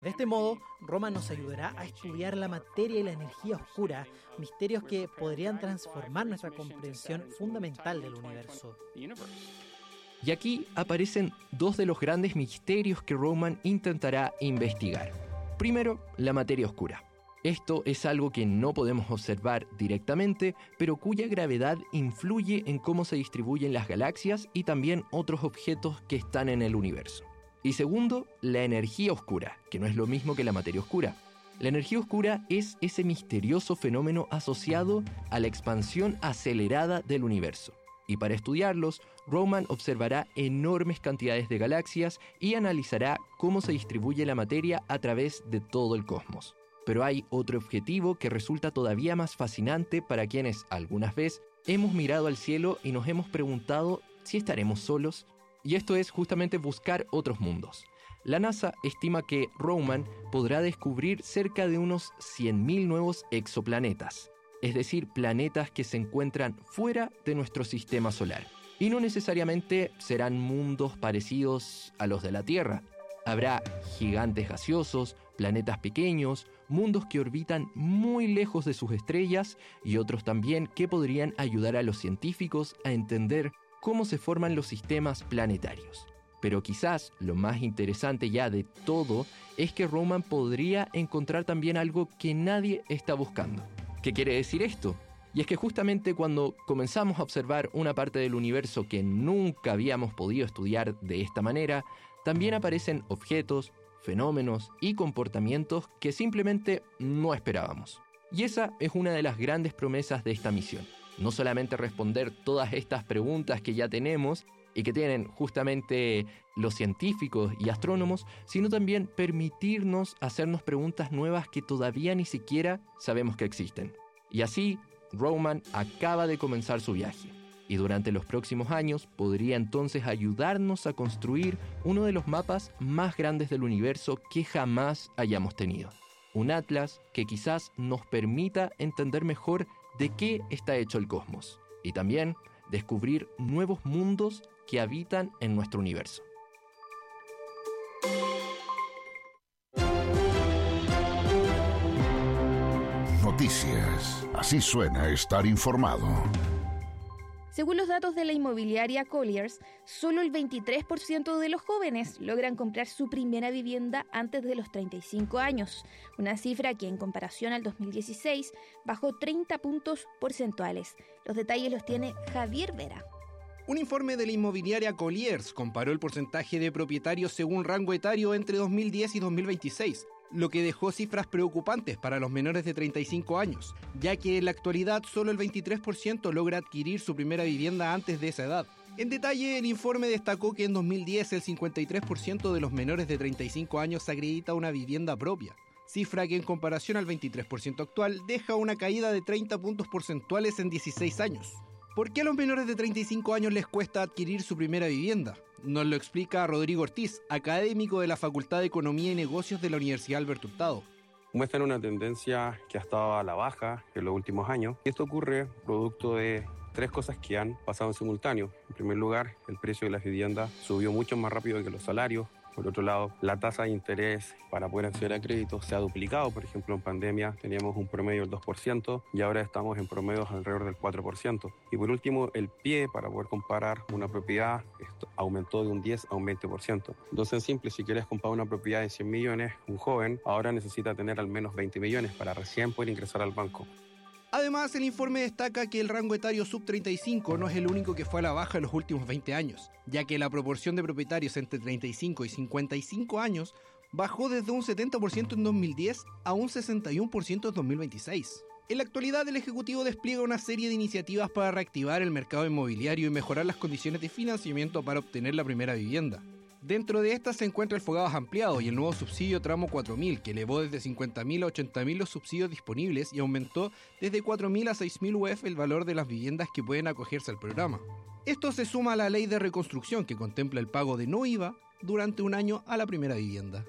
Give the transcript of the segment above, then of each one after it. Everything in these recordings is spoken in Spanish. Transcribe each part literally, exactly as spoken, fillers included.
De este modo, Roman nos ayudará a estudiar la materia y la energía oscura, misterios que podrían transformar nuestra comprensión fundamental del universo. Y aquí aparecen dos de los grandes misterios que Roman intentará investigar. Primero, la materia oscura. Esto es algo que no podemos observar directamente, pero cuya gravedad influye en cómo se distribuyen las galaxias y también otros objetos que están en el universo. Y segundo, la energía oscura, que no es lo mismo que la materia oscura. La energía oscura es ese misterioso fenómeno asociado a la expansión acelerada del universo. Y para estudiarlos, Roman observará enormes cantidades de galaxias y analizará cómo se distribuye la materia a través de todo el cosmos. Pero hay otro objetivo que resulta todavía más fascinante para quienes, algunas veces, hemos mirado al cielo y nos hemos preguntado si estaremos solos. Y esto es justamente buscar otros mundos. La NASA estima que Roman podrá descubrir cerca de unos cien mil nuevos exoplanetas, es decir, planetas que se encuentran fuera de nuestro sistema solar. Y no necesariamente serán mundos parecidos a los de la Tierra. Habrá gigantes gaseosos, planetas pequeños, mundos que orbitan muy lejos de sus estrellas y otros también que podrían ayudar a los científicos a entender cómo se forman los sistemas planetarios. Pero quizás lo más interesante ya de todo es que Roman podría encontrar también algo que nadie está buscando. ¿Qué quiere decir esto? Y es que justamente cuando comenzamos a observar una parte del universo que nunca habíamos podido estudiar de esta manera, también aparecen objetos, fenómenos y comportamientos que simplemente no esperábamos. Y esa es una de las grandes promesas de esta misión. No solamente responder todas estas preguntas que ya tenemos y que tienen justamente los científicos y astrónomos, sino también permitirnos hacernos preguntas nuevas que todavía ni siquiera sabemos que existen. Y así, Roman acaba de comenzar su viaje. Y durante los próximos años podría entonces ayudarnos a construir uno de los mapas más grandes del universo que jamás hayamos tenido. Un atlas que quizás nos permita entender mejor de qué está hecho el cosmos y también descubrir nuevos mundos que habitan en nuestro universo. Noticias. Así suena estar informado. Según los datos de la inmobiliaria Colliers, solo el veintitrés por ciento de los jóvenes logran comprar su primera vivienda antes de los treinta y cinco años, una cifra que en comparación al dos mil dieciséis bajó treinta puntos porcentuales. Los detalles los tiene Javier Vera. Un informe de la inmobiliaria Colliers comparó el porcentaje de propietarios según rango etario entre dos mil diez y dos mil veintiséis, lo que dejó cifras preocupantes para los menores de treinta y cinco años, ya que en la actualidad solo el veintitrés por ciento logra adquirir su primera vivienda antes de esa edad. En detalle, el informe destacó que en dos mil diez el cincuenta y tres por ciento de los menores de treinta y cinco años acredita una vivienda propia, cifra que en comparación al veintitrés por ciento actual deja una caída de treinta puntos porcentuales en dieciséis años. ¿Por qué a los menores de treinta y cinco años les cuesta adquirir su primera vivienda? Nos lo explica Rodrigo Ortiz, académico de la Facultad de Economía y Negocios de la Universidad Alberto Hurtado. Muestran una tendencia que ha estado a la baja en los últimos años. Esto ocurre producto de tres cosas que han pasado en simultáneo. En primer lugar, el precio de las viviendas subió mucho más rápido que los salarios. Por otro lado, la tasa de interés para poder acceder a crédito se ha duplicado. Por ejemplo, en pandemia teníamos un promedio del dos por ciento y ahora estamos en promedios alrededor del cuatro por ciento. Y por último, el pie para poder comprar una propiedad esto aumentó de un diez a un veinte por ciento. Entonces, en simple, si quieres comprar una propiedad de cien millones, un joven ahora necesita tener al menos veinte millones para recién poder ingresar al banco. Además, el informe destaca que el rango etario sub treinta y cinco no es el único que fue a la baja en los últimos veinte años, ya que la proporción de propietarios entre treinta y cinco y cincuenta y cinco años bajó desde un setenta por ciento en dos mil diez a un sesenta y uno por ciento en dos mil veintiséis. En la actualidad, el Ejecutivo despliega una serie de iniciativas para reactivar el mercado inmobiliario y mejorar las condiciones de financiamiento para obtener la primera vivienda. Dentro de estas se encuentra el Fogados Ampliado y el nuevo subsidio Tramo cuatro mil, que elevó desde cincuenta mil a ochenta mil los subsidios disponibles y aumentó desde cuatro mil a seis mil U F el valor de las viviendas que pueden acogerse al programa. Esto se suma a la ley de reconstrucción que contempla el pago de no I V A durante un año a la primera vivienda.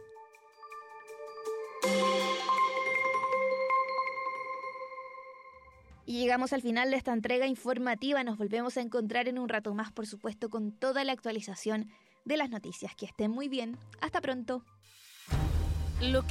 Y llegamos al final de esta entrega informativa. Nos volvemos a encontrar en un rato más, por supuesto, con toda la actualización de las noticias. Que estén muy bien. Hasta pronto. lo